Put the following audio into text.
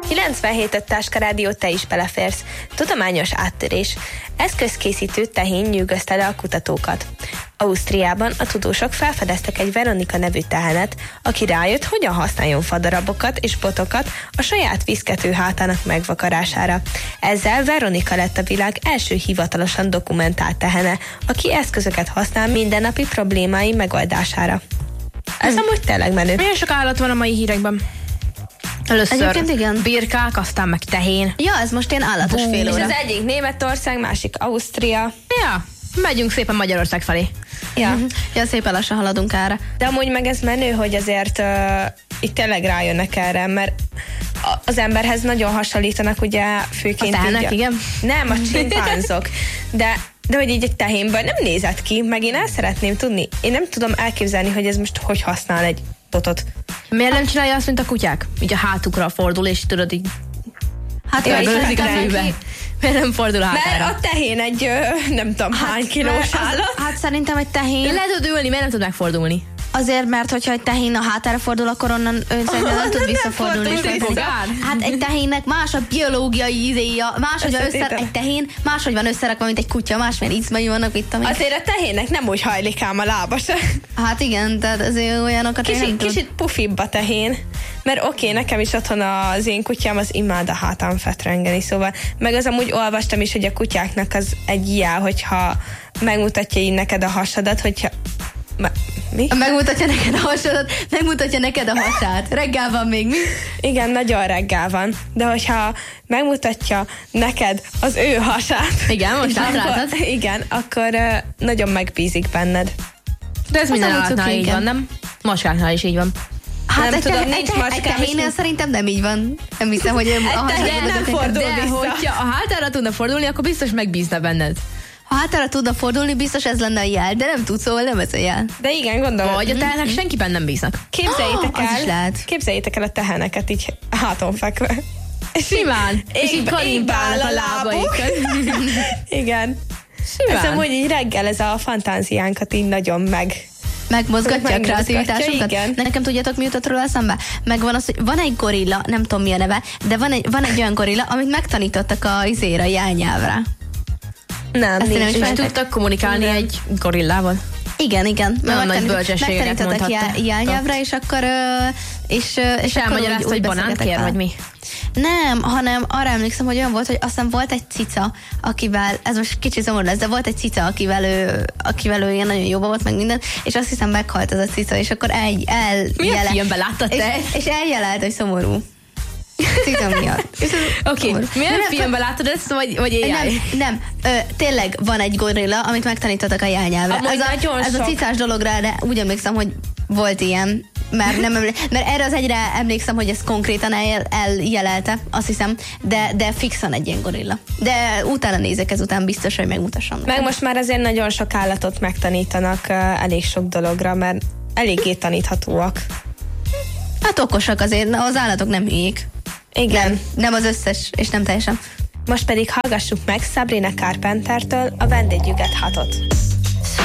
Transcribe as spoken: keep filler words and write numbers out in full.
kilencvenhét öt Táska Rádió, te is beleférsz. Tudományos áttörés. Eszközkészítő tehén nyűgözte le a kutatókat. Ausztriában a tudósok felfedeztek egy Veronika nevű tehenet, aki rájött, hogyan használjon fadarabokat és botokat a saját viszkető hátának megvakarására. Ezzel Veronika lett a világ első hivatalosan dokumentált tehene, aki eszközöket használ mindennapi problémái megoldásására. Ez hm. amúgy tényleg menő. Milyen sok állat van a mai hírekben? Először igen. birkák, aztán meg tehén. Ja, ez most ilyen állatos Bú, fél óra. És az egyik Németország, másik Ausztria. Ja, megyünk szépen Magyarország felé. Ja. ja, szépen lassan haladunk ára. De amúgy meg ez menő, hogy azért uh, itt tényleg rájönnek erre, mert az emberhez nagyon hasonlítanak, ugye főként a tehenek, így a, igen? Nem, a csimpánzok. De, de hogy így egy tehénből nem nézett ki, meg én el szeretném tudni. Én nem tudom elképzelni, hogy ez most hogy használ egy botot. Miért nem csinálja azt, mint a kutyák? Így a hátukra fordul, és tudod így... Hát ja, belőzik a fűbe. Miért nem fordul a hátára? Mert a tehén egy ö, nem tudom hát, hány kilós állat. Hát szerintem egy tehén... Le tud ülni, miért nem tud megfordulni? Azért, mert hogyha egy tehén a hátára fordul, akkor onnan ön szerintem nem tud visszafordulni. Hát egy tehénnek más a biológiai izéja, máshogy van össze, egy tehén máshogy van összerakva, mint egy kutya, másmilyen izmai vannak itt. Amik... Azért a tehénnek nem úgy hajlik ám a lába se. Hát igen, tehát azért olyanokat kicsit, nem tud. Kicsit pufibb a tehén. Mert oké, okay, nekem is otthon az én kutyám az imád a hátán fetrengeni, szóval. Meg az amúgy olvastam is, hogy a kutyáknak az egy jel, hogyha megmutatja így neked a hasadat, hogyha... Ma, mi? Megmutatja neked a hasadat, megmutatja neked a hasát. Reggel van még, mi? Igen, nagyon reggel van. De hogyha megmutatja neked az ő hasát... Igen, most akkor, igen, akkor uh, nagyon megbízik benned. De ez minden állatnál így van, nem? Maskáknál is így van. Hát nem egy tudom, te, nincs egy, egy tehénnél szerintem nem így van. Nem hiszem, hogy a hasára nem fordul de vissza. hogyha a hátára tudna fordulni, akkor biztos megbízna benned. Ha hátára tudna fordulni, biztos ez lenne a jel, de nem tud, szóval nem ez a jel. De igen, gondolom. Vagy a tehenek senkiben nem bíznak. Képzeljétek oh, el, is lehet. képzeljétek el a teheneket így háton fekve. Simán. És így kalimpálnak a lábaikat. Igen. Simán. Ez amúgy így reggel ez a fantáziánkat így nagyon meg... Megmozgatja a kreativitásunkat. Nekem tudjátok, mi jutott róla eszembe? Meg van az, hogy van egy gorilla, nem tudom mi a neve, de van egy, van egy olyan gorilla, amit megtanítottak a izére, a jelnyelvre. Nem, nincs. nincs. És tudtak kommunikálni nem. egy gorillával? Igen, igen. Nagyon nagy bölcsességet mondhatta. Jelnyelvre, és akkor... És, és, és elmagyarázta, hogy banán kér, vagy mi? Nem, hanem arra emlékszem, hogy olyan volt, hogy aztán volt egy cica, akivel, ez most kicsit szomorú lesz, de volt egy cica, akivel ő, akivel ő ilyen nagyon jóban volt, meg minden, és azt hiszem meghalt az a cica, és akkor el, el milyen filmben láttad te? És, és eljelelt, hogy szomorú. Cica miatt. Oké, okay. milyen filmben láttad ezt, vagy, vagy éjjel? Nem, nem. Ö, tényleg van egy gorilla, amit megtanítottak a jelnyelvre. Ez a, ez a cicás dologra, de úgy emlékszem, hogy volt ilyen, mert, nem emlé- mert erre az egyre emlékszem, hogy ez konkrétan el, eljelelte, azt hiszem, de, de fixen egy ilyen gorilla. De utána nézek ezután, biztos, hogy megmutassam. Meg most már azért nagyon sok állatot megtanítanak uh, elég sok dologra, mert eléggé taníthatóak. Hát okosak azért, az állatok nem hülyék. Igen. Nem, nem az összes, és nem teljesen. Most pedig hallgassuk meg Sabrina Carpentertől a When Did You Get Hot-ot.